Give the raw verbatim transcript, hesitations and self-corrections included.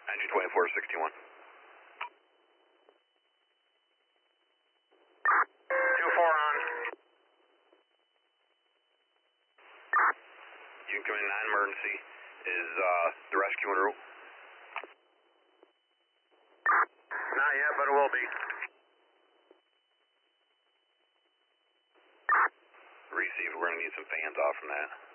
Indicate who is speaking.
Speaker 1: Engine twenty-four sixty-one.
Speaker 2: two four on.
Speaker 1: You can come in non-emergency. Is uh, the rescue en route?
Speaker 2: Not yet, but it will be.
Speaker 1: Receive, we're going to need some fans off from that.